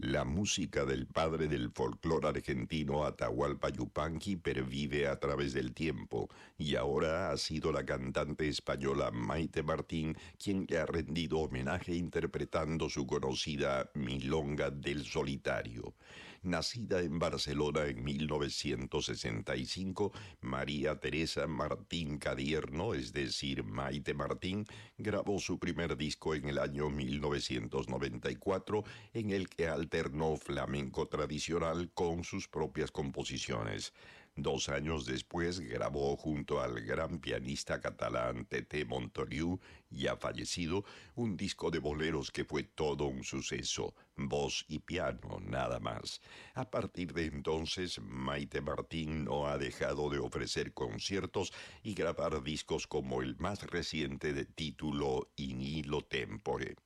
La música del padre del folclore argentino Atahualpa Yupanqui pervive a través del tiempo y ahora ha sido la cantante española Maite Martín quien le ha rendido homenaje interpretando su conocida Milonga del Solitario. Nacida en Barcelona en 1965, María Teresa Martín Cadierno, es decir, Maite Martín, grabó su primer disco en el año 1994 en el que alternó flamenco tradicional con sus propias composiciones. 2 años después grabó junto al gran pianista catalán Tete Montoliu, ya fallecido, un disco de boleros que fue todo un suceso, voz y piano nada más. A partir de entonces, Maite Martín no ha dejado de ofrecer conciertos y grabar discos como el más reciente de título In Illo Tempore.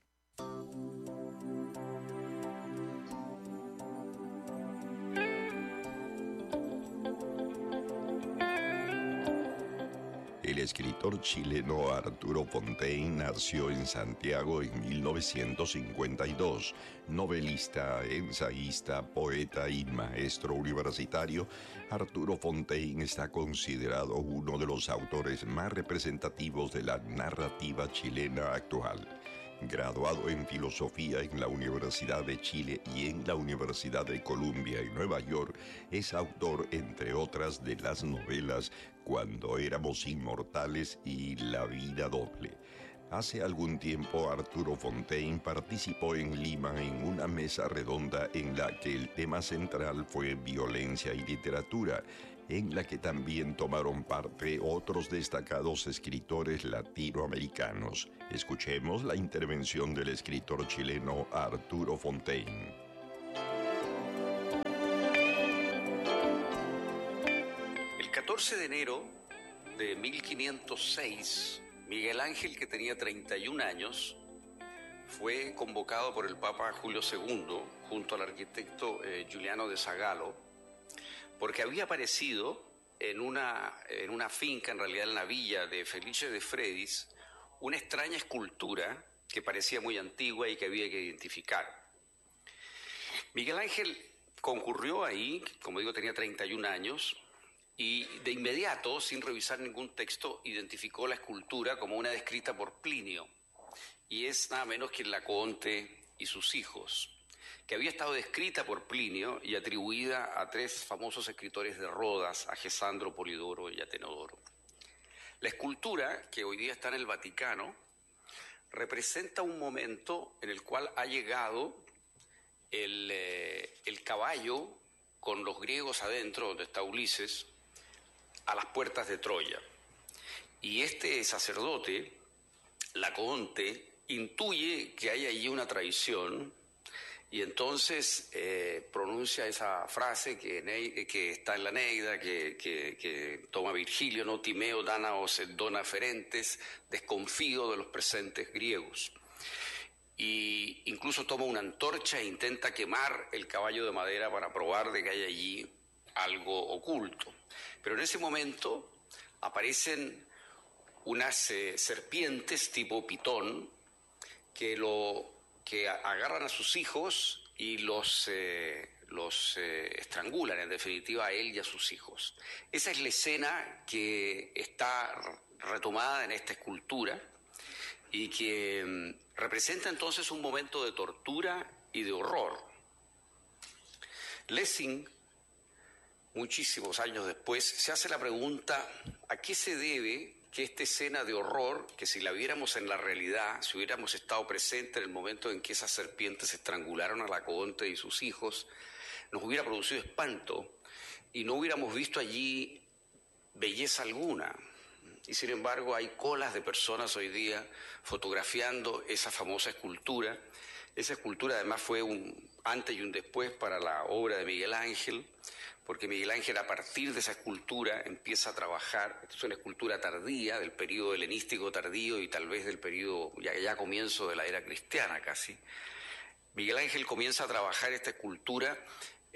El escritor chileno Arturo Fontaine nació en Santiago en 1952. Novelista, ensayista, poeta y maestro universitario, Arturo Fontaine está considerado uno de los autores más representativos de la narrativa chilena actual. Graduado en filosofía en la Universidad de Chile y en la Universidad de Columbia en Nueva York, es autor, entre otras, de las novelas Cuando éramos inmortales y La vida doble. Hace algún tiempo Arturo Fontaine participó en Lima en una mesa redonda en la que el tema central fue violencia y literatura, en la que también tomaron parte otros destacados escritores latinoamericanos. Escuchemos la intervención del escritor chileno Arturo Fontaine. El 14 de enero de 1506, Miguel Ángel, que tenía 31 años, fue convocado por el Papa Julio II junto al arquitecto Giuliano de Sagalo, porque había aparecido en una finca, en realidad en la villa de Felice de Fredis, una extraña escultura que parecía muy antigua y que había que identificar. Miguel Ángel concurrió ahí, como digo, tenía 31 años, y de inmediato, sin revisar ningún texto, identificó la escultura como una descrita por Plinio, y es nada menos que Laocoonte y sus hijos, que había estado descrita por Plinio y atribuida a 3 famosos escritores de Rodas, a Gesandro, Polidoro y Atenodoro. La escultura, que hoy día está en el Vaticano, representa un momento en el cual ha llegado el caballo con los griegos adentro, donde está Ulises, a las puertas de Troya. Y este sacerdote, Laocoonte, intuye que hay allí una traición y entonces pronuncia esa frase que está en la Eneida, que toma Virgilio, no timeo dánaos et dona ferentes, desconfío de los presentes griegos. Y incluso toma una antorcha e intenta quemar el caballo de madera para probar de que hay allí algo oculto. Pero en ese momento aparecen unas serpientes tipo pitón que agarran a sus hijos y los estrangulan, en definitiva, a él y a sus hijos. Esa es la escena que está retomada en esta escultura y que representa entonces un momento de tortura y de horror. Lessing, muchísimos años después, se hace la pregunta: ¿a qué se debe que esta escena de horror, que si la viéramos en la realidad, si hubiéramos estado presentes en el momento en que esas serpientes estrangularon a Laocoonte y sus hijos, nos hubiera producido espanto y no hubiéramos visto allí belleza alguna? Y sin embargo hay colas de personas hoy día fotografiando esa famosa escultura. Esa escultura además fue un antes y un después para la obra de Miguel Ángel, porque Miguel Ángel, a partir de esa escultura, empieza a trabajar. Esta es una escultura tardía, del periodo helenístico tardío y tal vez del periodo ya comienzo de la era cristiana casi. Miguel Ángel comienza a trabajar esta escultura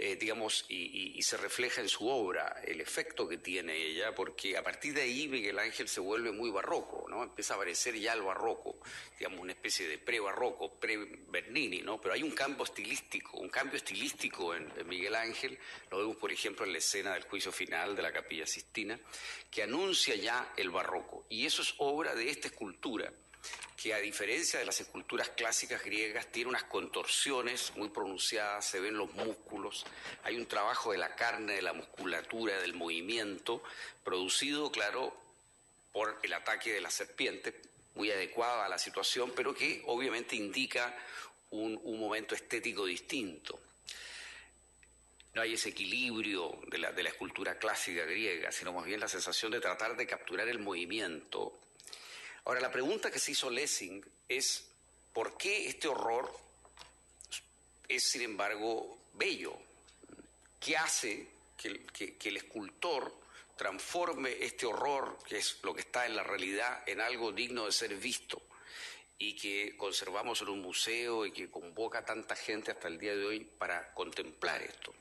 y se refleja en su obra el efecto que tiene ella, porque a partir de ahí Miguel Ángel se vuelve muy barroco, ¿no? Empieza a aparecer ya el barroco, digamos una especie de pre-barroco, pre-Bernini, ¿no? Pero hay un cambio estilístico en Miguel Ángel, lo vemos por ejemplo en la escena del juicio final de la Capilla Sixtina, que anuncia ya el barroco, y eso es obra de esta escultura, que a diferencia de las esculturas clásicas griegas tiene unas contorsiones muy pronunciadas, se ven los músculos, hay un trabajo de la carne, de la musculatura, del movimiento, producido, claro, por el ataque de la serpiente, muy adecuada a la situación, pero que obviamente indica un momento estético distinto. No hay ese equilibrio de la escultura clásica griega, sino más bien la sensación de tratar de capturar el movimiento. Ahora, la pregunta que se hizo Lessing es ¿por qué este horror es, sin embargo, bello? ¿Qué hace que el escultor transforme este horror, que es lo que está en la realidad, en algo digno de ser visto y que conservamos en un museo y que convoca a tanta gente hasta el día de hoy para contemplar esto?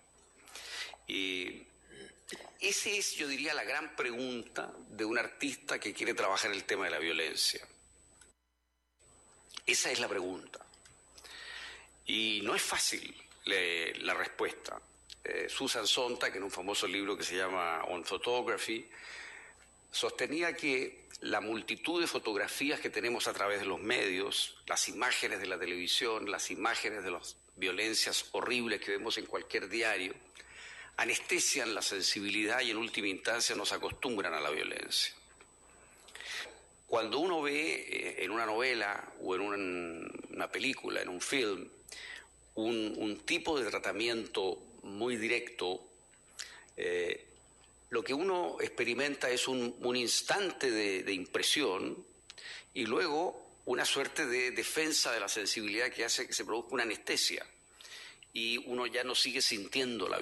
Esa es, yo diría, la gran pregunta de un artista que quiere trabajar el tema de la violencia. Esa es la pregunta. Y no es fácil la respuesta. Susan Sontag, en un famoso libro que se llama On Photography, sostenía que la multitud de fotografías que tenemos a través de los medios, las imágenes de la televisión, las imágenes de las violencias horribles que vemos en cualquier diario, anestesian la sensibilidad y en última instancia nos acostumbran a la violencia. Cuando uno ve en una novela o en una película, en un film, un tipo de tratamiento muy directo, lo que uno experimenta es un instante de impresión y luego una suerte de defensa de la sensibilidad que hace que se produzca una anestesia y uno ya no sigue sintiendo la